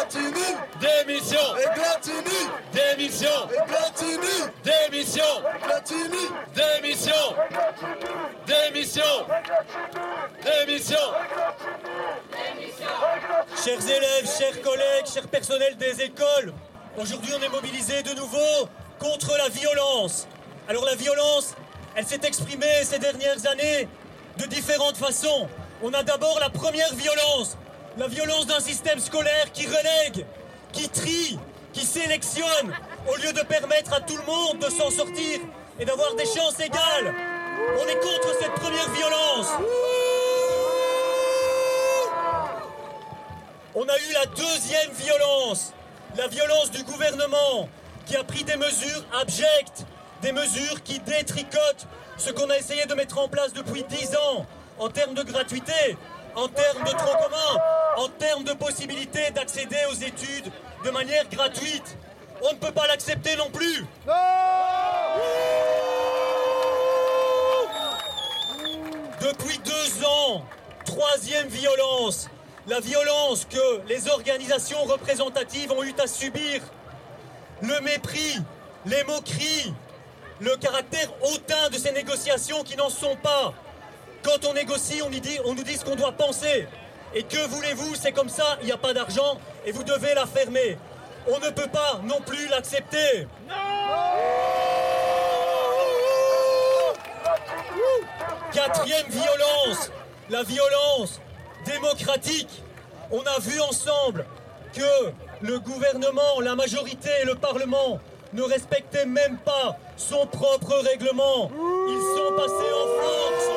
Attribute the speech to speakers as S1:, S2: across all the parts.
S1: Platini,
S2: démission,
S1: et Platini,
S2: démission,
S1: et Platini,
S2: démission,
S1: Platini,
S2: démission, démission, démission.
S3: Chers élèves, chers collègues, chers personnels des écoles, aujourd'hui on est mobilisés de nouveau contre la violence. Alors la violence, elle s'est exprimée ces dernières années de différentes façons. On a d'abord la première violence, la violence d'un système scolaire qui relègue, qui trie, qui sélectionne, au lieu de permettre à tout le monde de s'en sortir et d'avoir des chances égales. On est contre cette première violence. On a eu la deuxième violence, la violence du gouvernement qui a pris des mesures abjectes, des mesures qui détricotent ce qu'on a essayé de mettre en place depuis 10 ans en termes de gratuité, en termes de tronc commun, en termes de possibilité d'accéder aux études de manière gratuite. On ne peut pas l'accepter non plus. Depuis 2 ans, troisième violence, la violence que les organisations représentatives ont eu à subir, le mépris, les moqueries, le caractère hautain de ces négociations qui n'en sont pas. Quand on négocie, on nous dit ce qu'on doit penser. Et que voulez-vous, c'est comme ça, il n'y a pas d'argent et vous devez la fermer. On ne peut pas non plus l'accepter. Quatrième violence, la violence démocratique. On a vu ensemble que le gouvernement, la majorité et le Parlement ne respectaient même pas son propre règlement. Ils sont passés en force.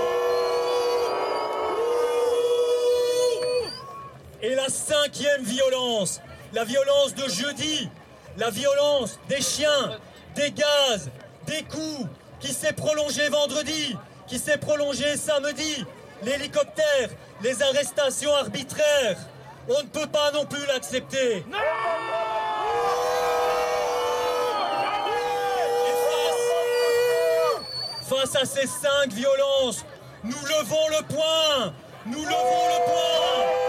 S3: Et la cinquième violence, la violence de jeudi, la violence des chiens, des gaz, des coups, qui s'est prolongée vendredi, qui s'est prolongée samedi, l'hélicoptère, les arrestations arbitraires. On ne peut pas non plus l'accepter. Face à ces 5 violences, nous levons le poing. Nous levons le poing.